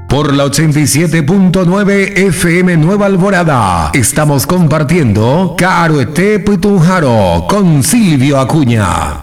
Por la 87.9 FM Nueva Alvorada, estamos compartiendo Caroete Putunjaro con Silvio Acuña.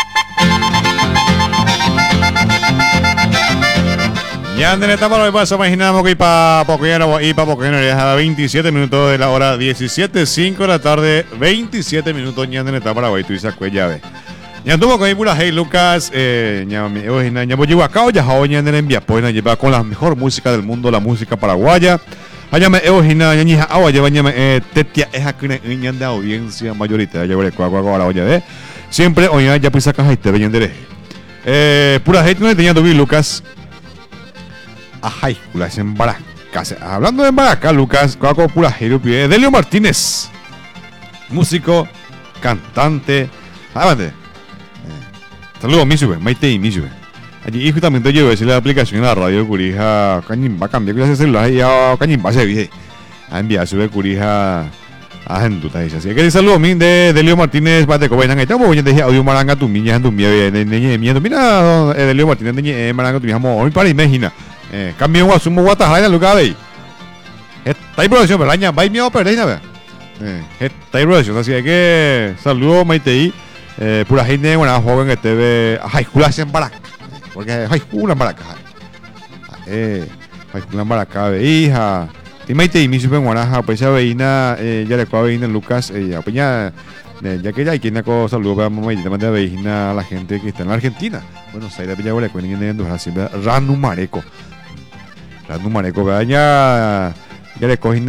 Ya en esta para paso, imaginamos que para Poqueno ya 27 minutos de la hora 17:05 de la tarde, 27 minutos ya en esta para tu isa llave. Ya tuvo con pura hey Lucas, ya voy a acá ya hoy en el envía pues lleva con la mejor música del mundo, la música paraguaya. Allá me eugina ya ni agua lleva tetia esa que de audiencia mayoritaria ya veré ahora oye ve. Siempre hoy ya pisa caja y te ven de pura hey no tenía David Lucas. Ajá, es en Baracas. Hablando de Baracas, Lucas, Coaco pura hey Delio Martínez, músico, cantante, además saludos, Misube, Maite y Misube. Allí justamente yo voy a decir la aplicación de la radio de Curija. Cañimba cambiar que ese celular ya Cañimba se vive. A enviar sube Curija a Genduta. Así que saludos a mí de Delio Martínez, Bate Cobain. Ahí voy a decir audio maranga tu miña, tu mía, mira, Delio Martínez, maranga tu mía, hoy para imagina. Cambio un asumo guatajaya, Lucas, veis. Está en producción, ¿verdad? Ya, vais mío, perdéis, ¿verdad? Está en producción, así que saludos, Maite y. Pura gente buena joven que te ve high school en Baracas, porque high school en Baracas, high school en Baracas ve hija Timaite y mi super buena pues esa veina ya le acaba veina Lucas ya peña ya que ya hay quien saludo para mamá y te manda veina a la gente que está en la Argentina. Bueno, Saida Villagüe le cuenten en Ranu Mareco ya le cogina